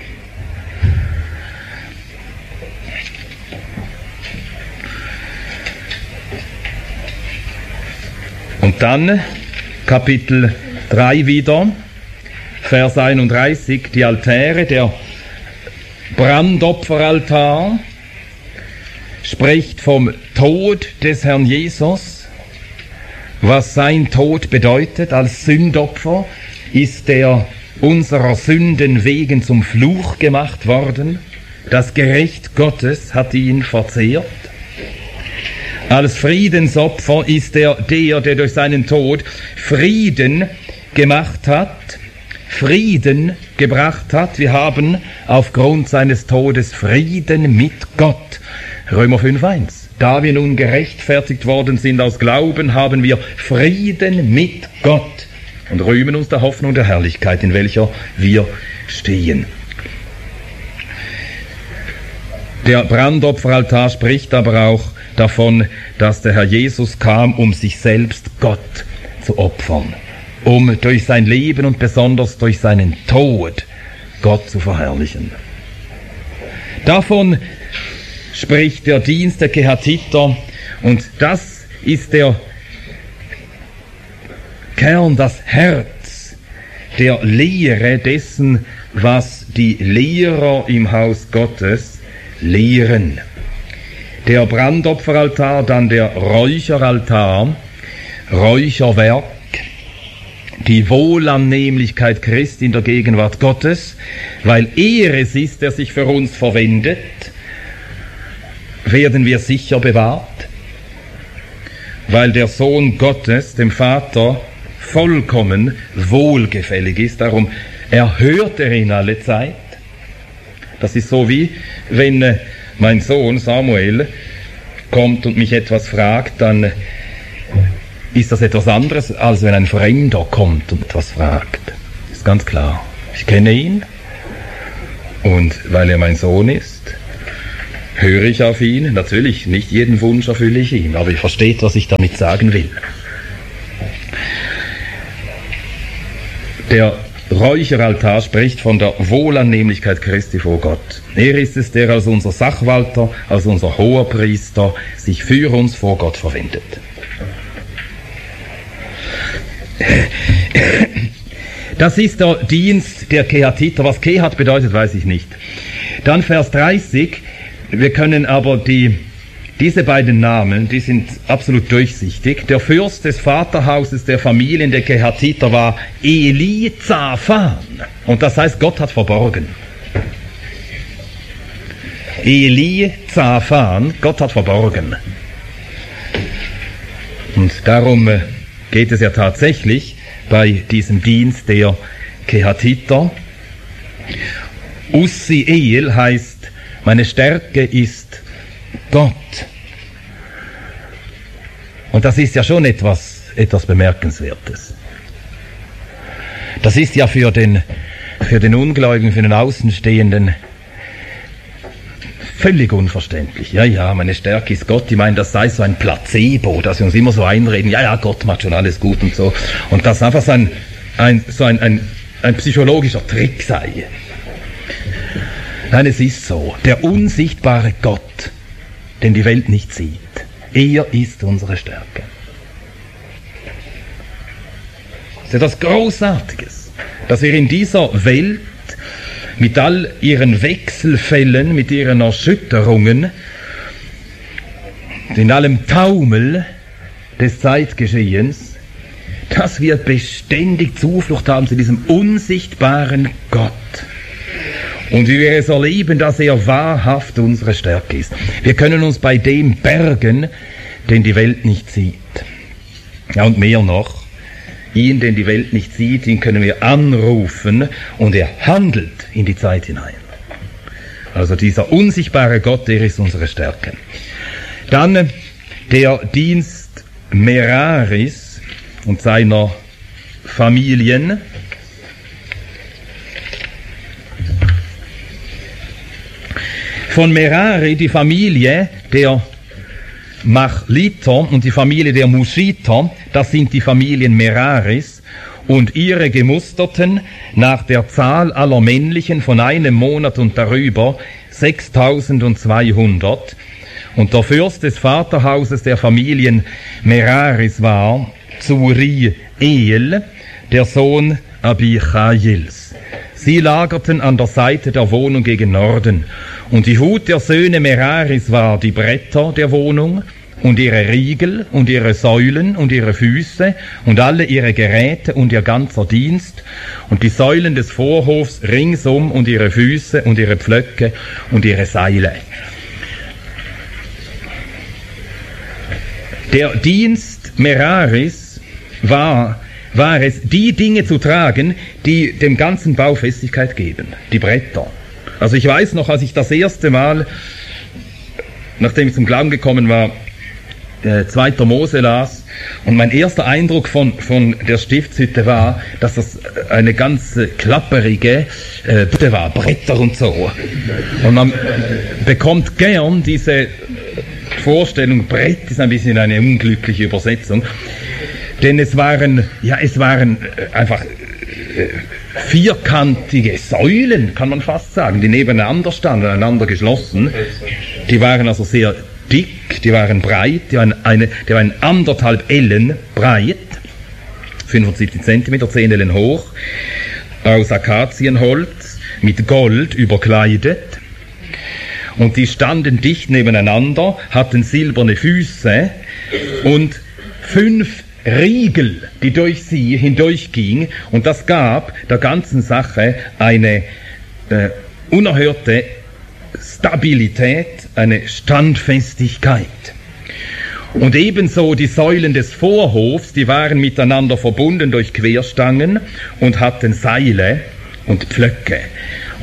Und dann Kapitel drei wieder, Vers einunddreißig, die Altäre, der Brandopferaltar, spricht vom Tod des Herrn Jesus. Was sein Tod bedeutet als Sündopfer, ist er unserer Sünden wegen zum Fluch gemacht worden. Das Gericht Gottes hat ihn verzehrt. Als Friedensopfer ist er der, der durch seinen Tod Frieden gemacht hat, Frieden gebracht hat. Wir haben aufgrund seines Todes Frieden mit Gott. Römer fünf eins. Da wir nun gerechtfertigt worden sind aus Glauben, haben wir Frieden mit Gott und rühmen uns der Hoffnung der Herrlichkeit, in welcher wir stehen. Der Brandopferaltar spricht aber auch davon, dass der Herr Jesus kam, um sich selbst Gott zu opfern, um durch sein Leben und besonders durch seinen Tod Gott zu verherrlichen. Davon spricht der Dienst der Kehatiter, und das ist der Kern, das Herz der Lehre dessen, was die Lehrer im Haus Gottes lehren. Der Brandopferaltar, dann der Räucheraltar, Räucherwerk, die Wohlannehmlichkeit Christi in der Gegenwart Gottes, weil er es ist, der sich für uns verwendet, werden wir sicher bewahrt, weil der Sohn Gottes dem Vater vollkommen wohlgefällig ist, darum erhört er ihn alle Zeit, Das ist so wie, wenn äh, mein Sohn Samuel kommt und mich etwas fragt, dann äh, ist das etwas anderes, als wenn ein Fremder kommt und etwas fragt. Ist ganz klar. Ich kenne ihn und weil er mein Sohn ist, höre ich auf ihn. Natürlich, nicht jeden Wunsch erfülle ich ihm, aber ihr versteht, was ich damit sagen will. Der Räucheraltar spricht von der Wohlannehmlichkeit Christi vor Gott. Er ist es, der als unser Sachwalter, als unser Hoherpriester sich für uns vor Gott verwendet. Das ist der Dienst der Kehatiter. Was Kehat bedeutet, weiß ich nicht. Dann Vers dreißig. Wir können aber die, diese beiden Namen, die sind absolut durchsichtig. Der Fürst des Vaterhauses der Familien der Kehatiter war Elizaphan. Und das heißt, Gott hat verborgen. Elizaphan, Gott hat verborgen. Und darum geht es ja tatsächlich bei diesem Dienst der Kehatiter. Ussiel heißt, meine Stärke ist Gott. Und das ist ja schon etwas, etwas Bemerkenswertes. Das ist ja für den, für den Ungläubigen, für den Außenstehenden völlig unverständlich. Ja, ja, meine Stärke ist Gott. Ich meine, das sei so ein Placebo, dass wir uns immer so einreden, ja, ja, Gott macht schon alles gut und so. Und das einfach so ein, ein, so ein, ein, ein psychologischer Trick sei. Nein, es ist so. Der unsichtbare Gott, den die Welt nicht sieht, er ist unsere Stärke. Das ist etwas Großartiges, dass wir in dieser Welt mit all ihren Wechselfällen, mit ihren Erschütterungen, in allem Taumel des Zeitgeschehens, dass wir beständig Zuflucht haben zu diesem unsichtbaren Gott. Und wie wir es erleben, dass er wahrhaft unsere Stärke ist. Wir können uns bei dem bergen, den die Welt nicht sieht. Ja, und mehr noch, ihn, den die Welt nicht sieht, ihn können wir anrufen und er handelt in die Zeit hinein. Also dieser unsichtbare Gott, der ist unsere Stärke. Dann der Dienst Meraris und seiner Familien. Von Merari, die Familie der Machliter und die Familie der Muschiter, das sind die Familien Meraris, und ihre Gemusterten nach der Zahl aller männlichen von einem Monat und darüber sechstausendzweihundert. Und der Fürst des Vaterhauses der Familien Meraris war Zuriel, der Sohn Abichails. Sie lagerten an der Seite der Wohnung gegen Norden. Und die Hut der Söhne Meraris war die Bretter der Wohnung und ihre Riegel und ihre Säulen und ihre Füße und alle ihre Geräte und ihr ganzer Dienst und die Säulen des Vorhofs ringsum und ihre Füße und ihre Pflöcke und ihre Seile. Der Dienst Meraris war, war es, die Dinge zu tragen, die dem ganzen Bau Festigkeit geben, die Bretter. Also ich weiß noch, als ich das erste Mal, nachdem ich zum Glauben gekommen war, äh, zweiter Mose las, und mein erster Eindruck von, von der Stiftshütte war, dass das eine ganz äh, klapperige äh, Hütte war, Bretter und so. Und man bekommt gern diese Vorstellung, Brett ist ein bisschen eine unglückliche Übersetzung, denn es waren, ja, es waren äh, einfach äh, vierkantige Säulen, kann man fast sagen, die nebeneinander standen, einander geschlossen. Die waren also sehr dick, die waren breit, die waren, eine, die waren anderthalb Ellen breit, fünfundsiebzig Zentimeter, zehn Ellen hoch, aus Akazienholz, mit Gold überkleidet. Und die standen dicht nebeneinander, hatten silberne Füße und fünf Riegel, die durch sie hindurchging, und das gab der ganzen Sache eine äh, unerhörte Stabilität, eine Standfestigkeit. Und ebenso die Säulen des Vorhofs, die waren miteinander verbunden durch Querstangen und hatten Seile und Pflöcke.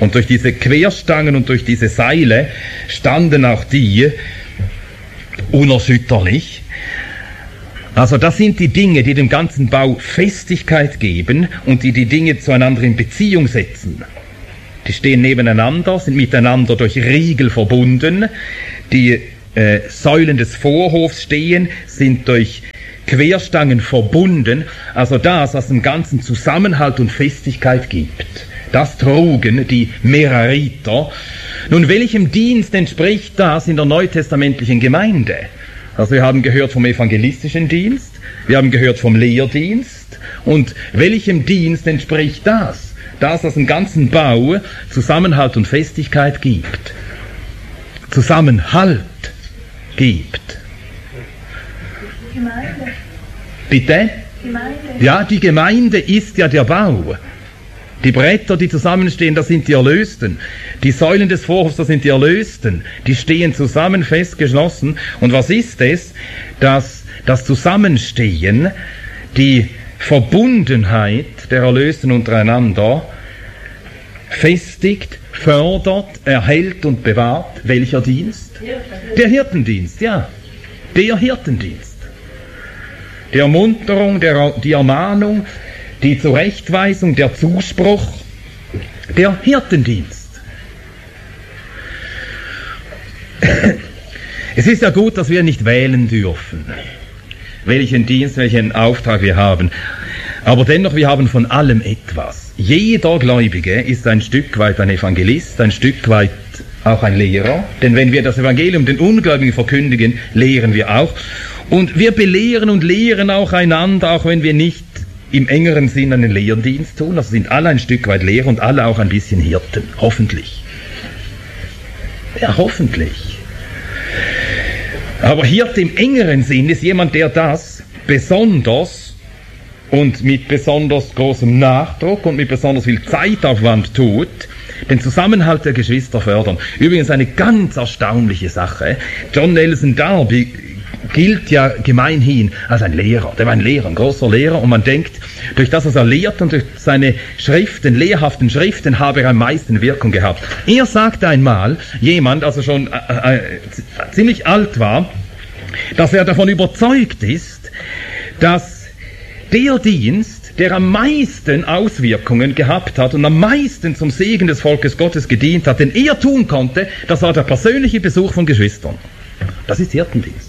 Und durch diese Querstangen und durch diese Seile standen auch die unerschütterlich. Also das sind die Dinge, die dem ganzen Bau Festigkeit geben und die die Dinge zueinander in Beziehung setzen. Die stehen nebeneinander, sind miteinander durch Riegel verbunden. Die äh, Säulen des Vorhofs stehen, sind durch Querstangen verbunden. Also das, was dem ganzen Zusammenhalt und Festigkeit gibt. Das trugen die Merariter. Nun, welchem Dienst entspricht das in der neutestamentlichen Gemeinde? Also wir haben gehört vom evangelistischen Dienst, wir haben gehört vom Lehrdienst. Und welchem Dienst entspricht das? Das, was im ganzen Bau Zusammenhalt und Festigkeit gibt. Zusammenhalt gibt. Gemeinde. Bitte? Gemeinde. Ja, die Gemeinde ist ja der Bau. Die Bretter, die zusammenstehen, das sind die Erlösten. Die Säulen des Vorhofs, das sind die Erlösten. Die stehen zusammen festgeschlossen. Und was ist es? Dass das Zusammenstehen, die Verbundenheit der Erlösten untereinander festigt, fördert, erhält und bewahrt. Welcher Dienst? Der Hirtendienst, ja. Der Hirtendienst. Die Ermunterung, der, die Ermahnung, die Zurechtweisung, der Zuspruch, der Hirtendienst. Es ist ja gut, dass wir nicht wählen dürfen, welchen Dienst, welchen Auftrag wir haben. Aber dennoch, wir haben von allem etwas. Jeder Gläubige ist ein Stück weit ein Evangelist, ein Stück weit auch ein Lehrer. Denn wenn wir das Evangelium den Ungläubigen verkündigen, lehren wir auch. Und wir belehren und lehren auch einander, auch wenn wir nicht im engeren Sinn einen Lehrdienst tun. Also sind alle ein Stück weit Lehrer und alle auch ein bisschen Hirten. Hoffentlich. Ja, hoffentlich. Aber Hirte im engeren Sinn ist jemand, der das besonders und mit besonders großem Nachdruck und mit besonders viel Zeitaufwand tut, den Zusammenhalt der Geschwister fördern. Übrigens eine ganz erstaunliche Sache. John Nelson Darby gilt ja gemeinhin als ein Lehrer. Der war ein Lehrer, ein großer Lehrer, und man denkt, durch das, was er lehrt und durch seine Schriften, lehrhaften Schriften, habe er am meisten Wirkung gehabt. Er sagte einmal, jemand, also schon äh, äh, ziemlich alt war, dass er davon überzeugt ist, dass der Dienst, der am meisten Auswirkungen gehabt hat und am meisten zum Segen des Volkes Gottes gedient hat, den er tun konnte, das war der persönliche Besuch von Geschwistern. Das ist Hirtendienst.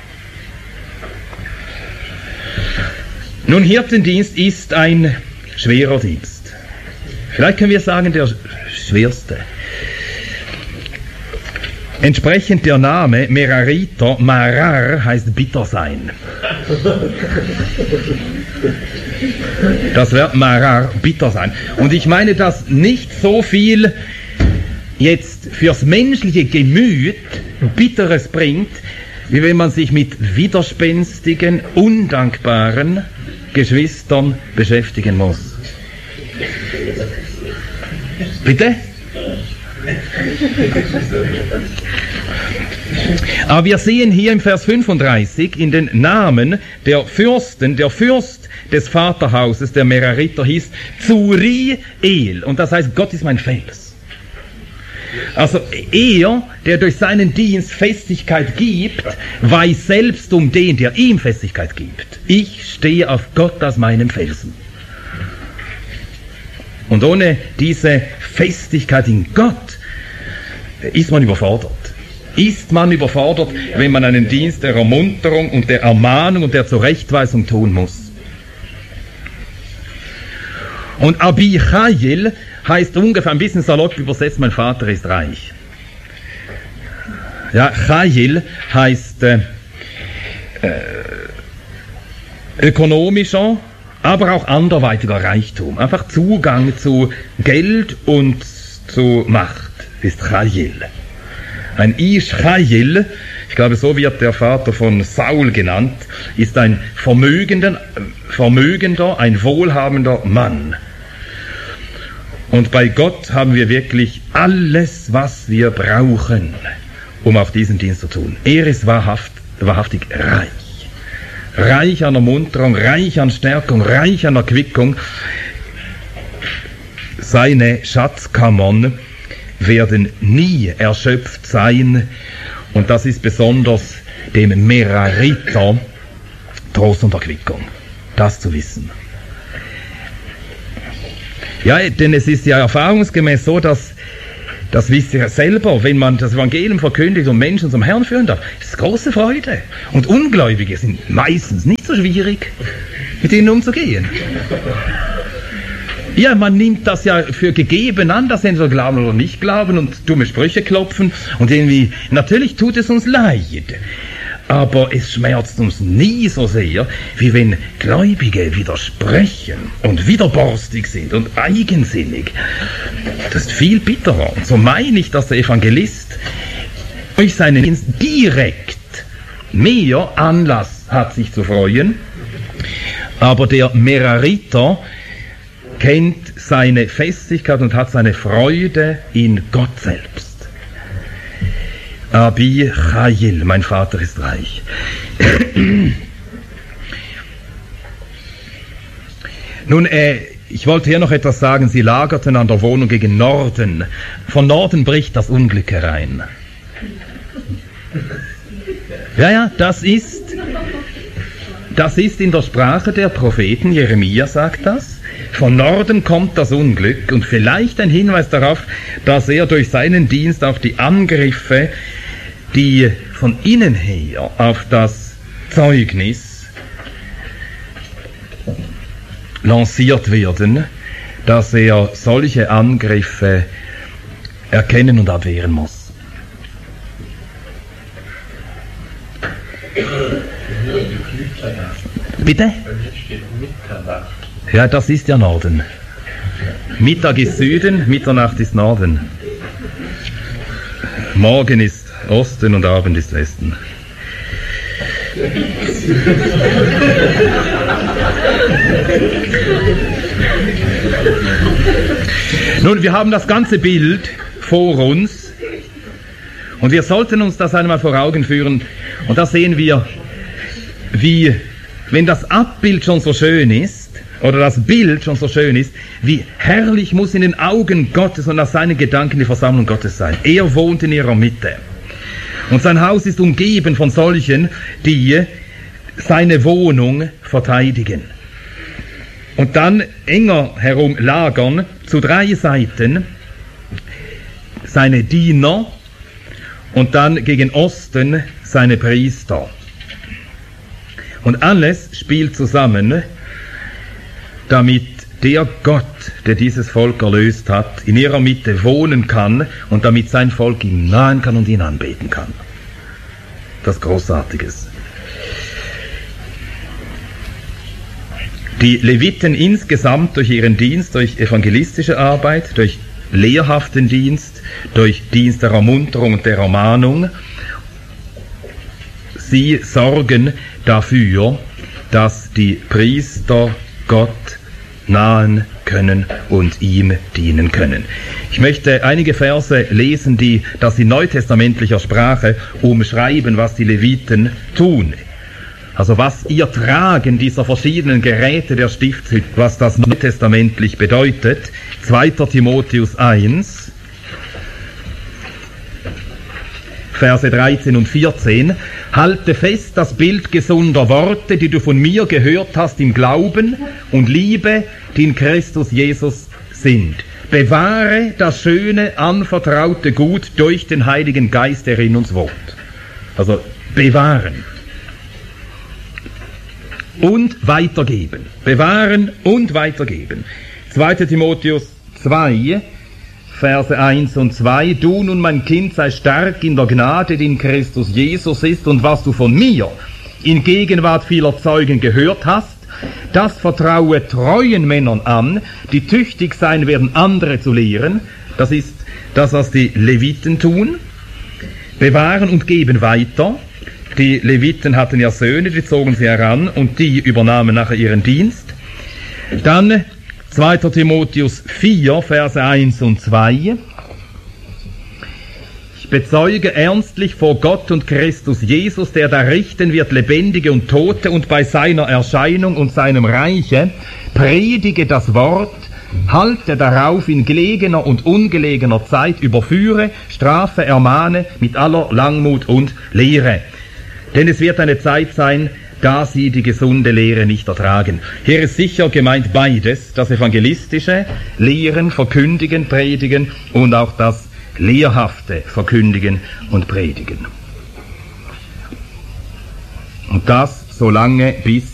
Nun, Hirtendienst ist ein schwerer Dienst. Vielleicht können wir sagen, der schwerste. Entsprechend der Name Merariter, Marar heißt bitter sein. Das Wort Marar, bitter sein. Und ich meine das nicht so viel jetzt fürs menschliche Gemüt Bitteres bringt, wie wenn man sich mit widerspenstigen, undankbaren Geschwistern beschäftigen muss. Bitte? Aber wir sehen hier im Vers fünfunddreißig in den Namen der Fürsten, der Fürst des Vaterhauses, der Merariter, hieß Zuriel. Und das heißt, Gott ist mein Fels. Also er, der durch seinen Dienst Festigkeit gibt, weiß selbst um den, der ihm Festigkeit gibt. Ich stehe auf Gott als meinem Felsen. Und ohne diese Festigkeit in Gott ist man überfordert. Ist man überfordert, wenn man einen Dienst der Ermunterung und der Ermahnung und der Zurechtweisung tun muss. Und Abichail heißt ungefähr ein bisschen salopp übersetzt, mein Vater ist reich. Ja, Chail heißt äh, äh, ökonomischer, aber auch anderweitiger Reichtum. Einfach Zugang zu Geld und zu Macht ist Chail. Ein Ish Chail, ich glaube, so wird der Vater von Saul genannt, ist ein vermögender, vermögender, ein wohlhabender Mann. Und bei Gott haben wir wirklich alles, was wir brauchen, um auch diesen Dienst zu tun. Er ist wahrhaft, wahrhaftig reich. Reich an Ermunterung, reich an Stärkung, reich an Erquickung. seine Schatzkammern werden nie erschöpft sein, und das ist besonders dem Merariter Trost und Erquickung, das zu wissen. Ja, denn es ist ja erfahrungsgemäß so, dass, das wisst ihr selber, wenn man das Evangelium verkündigt und Menschen zum Herrn führen darf, ist es große Freude. Und Ungläubige sind meistens nicht so schwierig, mit ihnen umzugehen. Ja, man nimmt das ja für gegeben an, dass sie entweder glauben oder nicht glauben und dumme Sprüche klopfen und irgendwie, natürlich tut es uns leid, aber es schmerzt uns nie so sehr, wie wenn Gläubige widersprechen und widerborstig sind und eigensinnig. Das ist viel bitterer. Und so meine ich, dass der Evangelist durch seinen Dienst direkt mehr Anlass hat, sich zu freuen, aber der Merariter kennt seine Festigkeit und hat seine Freude in Gott selbst. Abi Chayil, mein Vater ist reich. Nun, äh, ich wollte hier noch etwas sagen. Sie lagerten an der Wohnung gegen Norden. Von Norden bricht das Unglück herein. Ja, ja, das ist, das ist in der Sprache der Propheten. Jeremia sagt das. Von Norden kommt das Unglück, und vielleicht ein Hinweis darauf, dass er durch seinen Dienst auch die Angriffe, die von innen her auf das Zeugnis lanciert werden, dass er solche Angriffe erkennen und abwehren muss. Bitte? Ja, das ist ja Norden. Mittag ist Süden, Mitternacht ist Norden. Morgen ist Osten und Abend ist Westen. Nun, wir haben das ganze Bild vor uns und wir sollten uns das einmal vor Augen führen, und da sehen wir, wie, wenn das Abbild schon so schön ist, oder das Bild schon so schön ist, wie herrlich muss in den Augen Gottes und nach seinen Gedanken die Versammlung Gottes sein. Er wohnt in ihrer Mitte. Und sein Haus ist umgeben von solchen, die seine Wohnung verteidigen. Und dann enger herum lagern zu drei Seiten seine Diener und dann gegen Osten seine Priester. Und alles spielt zusammen, damit der Gott, der dieses Volk erlöst hat, in ihrer Mitte wohnen kann und damit sein Volk ihm nahen kann und ihn anbeten kann. Das Großartiges. Die Leviten insgesamt durch ihren Dienst, durch evangelistische Arbeit, durch lehrhaften Dienst, durch Dienst der Ermunterung und der Ermahnung, sie sorgen dafür, dass die Priester Gott nahen können und ihm dienen können. Ich möchte einige Verse lesen, die das in neutestamentlicher Sprache umschreiben, was die Leviten tun. Also was ihr Tragen dieser verschiedenen Geräte der Stiftshütte, was das neutestamentlich bedeutet. zweiter Timotheus eins, Verse dreizehn und vierzehn. Halte fest das Bild gesunder Worte, die du von mir gehört hast im Glauben und Liebe, die in Christus Jesus sind. Bewahre das schöne, anvertraute Gut durch den Heiligen Geist, der in uns wohnt. Also bewahren. Und weitergeben. Bewahren und weitergeben. zweiter Timotheus zwei, Verse eins und zwei. Du nun, mein Kind, sei stark in der Gnade, die in Christus Jesus ist, und was du von mir in Gegenwart vieler Zeugen gehört hast, das vertraue treuen Männern an, die tüchtig sein werden, andere zu lehren. Das ist das, was die Leviten tun. Bewahren und geben weiter. Die Leviten hatten ja Söhne, die zogen sie heran und die übernahmen nachher ihren Dienst. Dann zweiter Timotheus vier, Verse eins und zwei. Ich bezeuge ernstlich vor Gott und Christus Jesus, der da richten wird Lebendige und Tote, und bei seiner Erscheinung und seinem Reiche predige das Wort, halte darauf in gelegener und ungelegener Zeit, überführe, strafe, ermahne mit aller Langmut und Lehre. Denn es wird eine Zeit sein, da sie die gesunde Lehre nicht ertragen. Hier ist sicher gemeint beides, das evangelistische Lehren, Verkündigen, Predigen und auch das lehrhafte Verkündigen und Predigen. Und das solange bis